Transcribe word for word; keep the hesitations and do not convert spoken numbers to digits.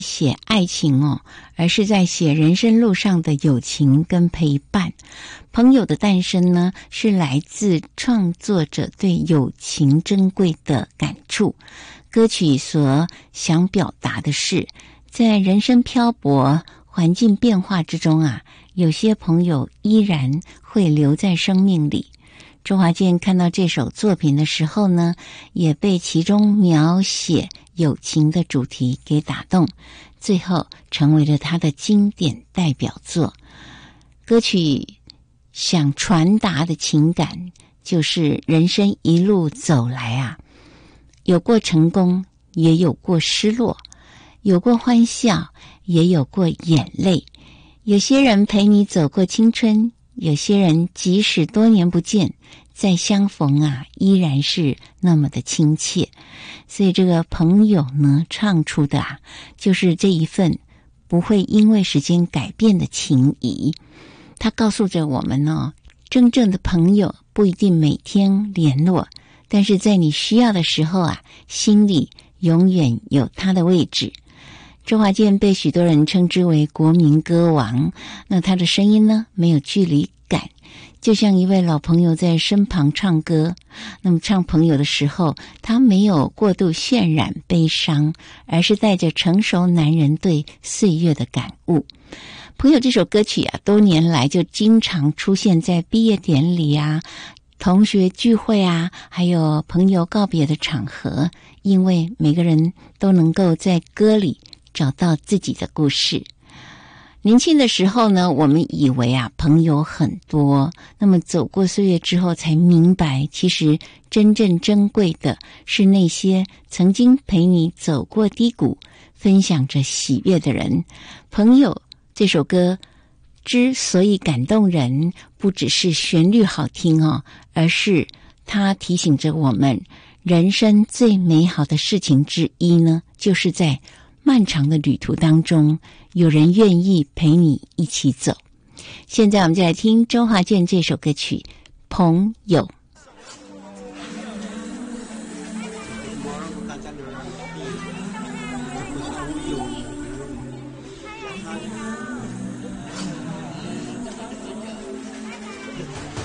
写爱情哦，而是在写人生路上的友情跟陪伴。朋友的诞生呢，是来自创作者对友情珍贵的感触。歌曲所想表达的是，在人生漂泊、环境变化之中啊，有些朋友依然会留在生命里。周华健看到这首作品的时候呢，也被其中描写友情的主题给打动，最后成为了他的经典代表作。歌曲想传达的情感就是人生一路走来啊，有过成功，也有过失落，有过欢笑，也有过眼泪。有些人陪你走过青春，有些人即使多年不见，再相逢啊，依然是那么的亲切。所以这个朋友呢，唱出的啊，就是这一份不会因为时间改变的情谊。他告诉着我们呢，真正的朋友不一定每天联络，但是在你需要的时候啊，心里永远有他的位置。周华健被许多人称之为国民歌王，那他的声音呢，没有距离感，就像一位老朋友在身旁唱歌。那么唱朋友的时候，他没有过度渲染悲伤，而是带着成熟男人对岁月的感悟。朋友这首歌曲啊，多年来就经常出现在毕业典礼啊、同学聚会啊，还有朋友告别的场合，因为每个人都能够在歌里找到自己的故事。年轻的时候呢，我们以为啊朋友很多，那么走过岁月之后才明白，其实真正珍贵的是那些曾经陪你走过低谷，分享着喜悦的人。朋友这首歌之所以感动人，不只是旋律好听哦，而是它提醒着我们，人生最美好的事情之一呢，就是在漫长的旅途当中，有人愿意陪你一起走。现在我们就来听周华健这首歌曲《朋友》。